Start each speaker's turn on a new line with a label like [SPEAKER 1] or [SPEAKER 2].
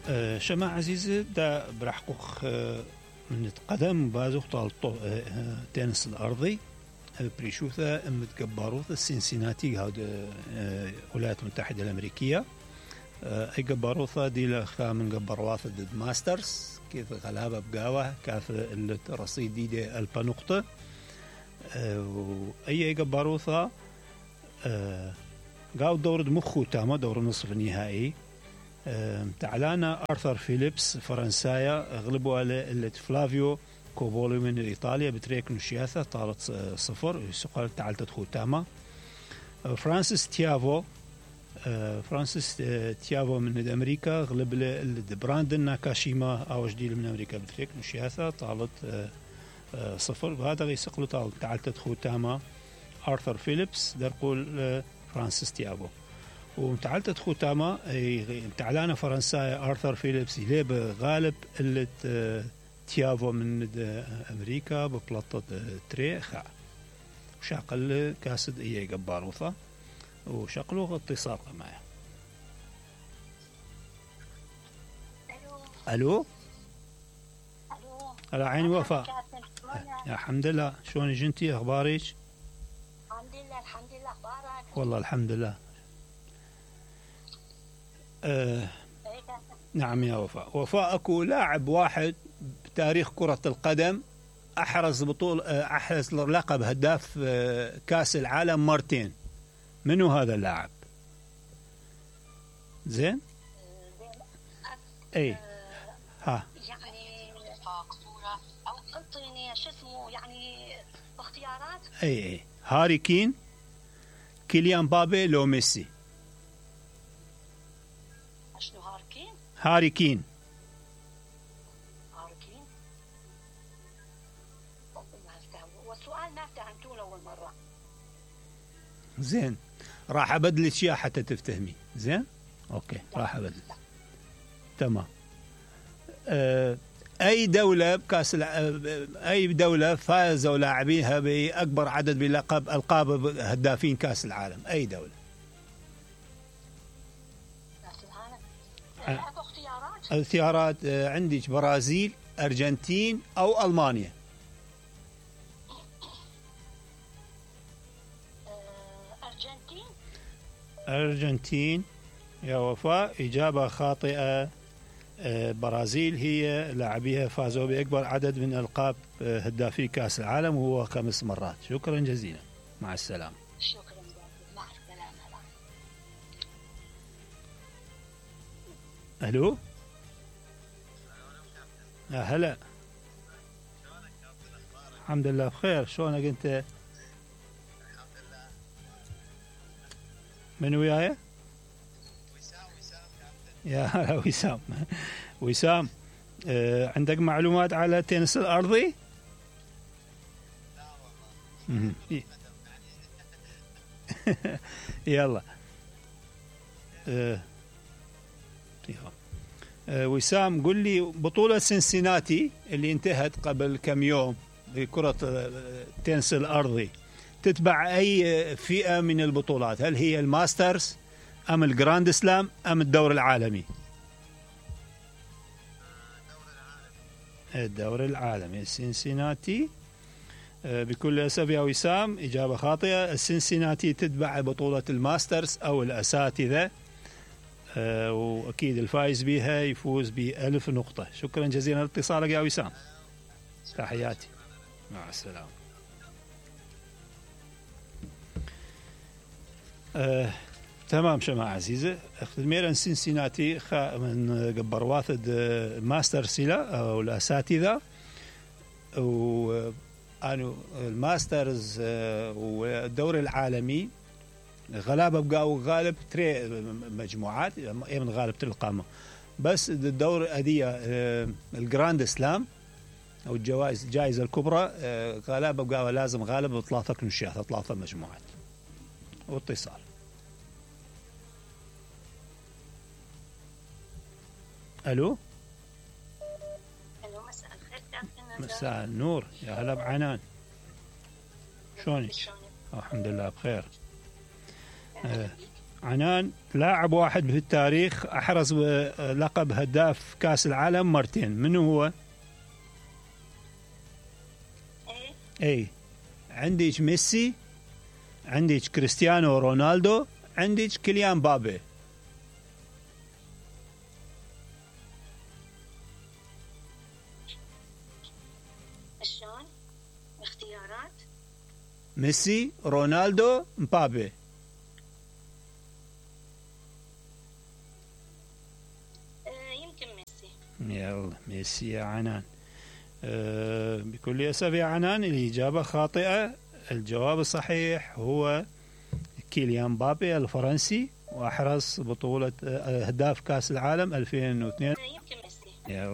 [SPEAKER 1] شما عزيزي دا برحقوق من قدم بازوق طالطو تنس الأرضي بريشوثا متقبروث السنسيناتي هاد الولايات المتحدة الأمريكية أي قبروثا دي لخا من قبرواث ضد ماسترز كيف غلابة بقاوة كاف الرصيد دي ألبا نقطة أي قبروثا قاو دور مخو تاما دور نصف النهائي تعلانا أرثر فيليبس فرنسايا غلبوا على فلافيو كوفولي من إيطاليا بتريك نشياثة طالت 0 سقال تعالت خوتاما فرانسيس تيافو من أمريكا غلب براندن ناكاشيما أو جديد من أمريكا بتريك نشياثة طالت 0 بهذا غيسقلوا تعالت خوتاما أرثر فيليبس درقول فرانسيس تيافو ومتعلتت خوتاما تعلانا فرنسايا أرثر فيليبس يليب غالب اللي تيافو من أمريكا ببلطة تريخا وشاقل كاسد إيه قباروثا وشاقلو اتصال معي. ألو على عيني وفاء. يا الحمد لله، شلون جنتي أخبارك؟
[SPEAKER 2] الحمد لله أخبارك؟
[SPEAKER 1] والله الحمد لله. نعم يا وفاء أكو لاعب واحد بتاريخ كرة القدم أحرز لقب هداف كأس العالم مرتين. منو هذا اللاعب؟ زين؟ أي ها
[SPEAKER 2] يعني صورة أو أعطيني شو اسمه يعني اختيارات.
[SPEAKER 1] أي هاري كين، كيليان بابي، لو ميسي.
[SPEAKER 2] شنو هاركين؟
[SPEAKER 1] هاري كين.
[SPEAKER 2] والسؤال ما فهمتوه أول مرة.
[SPEAKER 1] زين راح أبدل أشياء حتى تفتهمي. زين أوكي راح أبدل. تمام. أي دولة بكأس أي دولة فازوا لاعبيها بأكبر عدد بلقب ألقاب هدافين كأس العالم؟ أي دولة؟ الاختيارات عندك برازيل، أرجنتين أو ألمانيا. أرجنتين يا وفاء، إجابة خاطئة. برازيل هي لاعبيها فازوا بأكبر عدد من ألقاب هدافي كأس العالم وهو 5 مرات. شكرا جزيلا، مع السلامة.
[SPEAKER 2] شكرا مع السلامة.
[SPEAKER 1] ألو يا هلا، الحمد لله بخير. شلونك أنت؟ من وياي؟ يا هلا وسام. وسام عندك معلومات على التنس الأرضي؟ يلا وسام قل لي بطولة سنسيناتي اللي انتهت قبل كم يوم لكرة التنس الأرضي تتبع أي فئة من البطولات؟ هل هي الماسترز أم الجراند سلام أم الدور العالمي؟ الدور العالمي. السنسيناتي بكل أسف يا وسام إجابة خاطئة. السنسيناتي تتبع بطولة الماسترز أو الأساتذة، وأكيد الفائز بها يفوز ب1000 نقطة. شكرا جزيلا لاتصالك يا وسام، تحياتي، مع السلامة. تمام شماعة عزيزة. أخذ ميران سنسيناتي من قبر واثد ماستر سيلا أو الأساتذة، وأنو الماسترز والدور العالمي غلابة بقاو غالب تري مجموعات من غالب القامة، بس الدور أدية الجراند سلام أو الجائزة الكبرى غلابة بقاو لازم غالب بثلاثة كنشيات 3 مجموعات. واتصال.
[SPEAKER 2] ألو
[SPEAKER 1] مساء الخير. مساء النور، يا هلا بعنان. شلونك؟ الحمد لله بخير. عنان، لاعب واحد في التاريخ أحرز لقب هداف كأس العالم مرتين، منو هو؟
[SPEAKER 2] ايه
[SPEAKER 1] اي، عندك ميسي، عندك كريستيانو رونالدو، عندك كيليان بابي.
[SPEAKER 2] شلون؟ اختيارات؟
[SPEAKER 1] ميسي، رونالدو، مبابي.
[SPEAKER 2] يمكن ميسي.
[SPEAKER 1] يلا ميسي يا عنان. بكل أسف يا عنان، الإجابة خاطئة. الجواب الصحيح هو كيليان بابي الفرنسي، وأحرز بطولة هداف كأس العالم 2002.
[SPEAKER 2] يمكن ميسي.
[SPEAKER 1] يلا